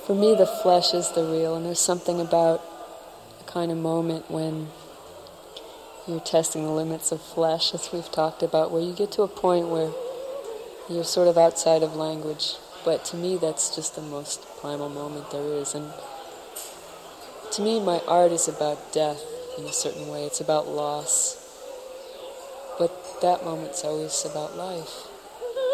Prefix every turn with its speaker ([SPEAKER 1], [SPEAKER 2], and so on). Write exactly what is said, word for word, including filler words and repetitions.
[SPEAKER 1] for me the flesh is the real, and there's something about a kind of moment when you're testing the limits of flesh, as we've talked about, where you get to a point where you're sort of outside of language. But to me, that's just the most primal moment there is. And to me, my art is about death in a certain way. It's about loss. But that moment's always about life.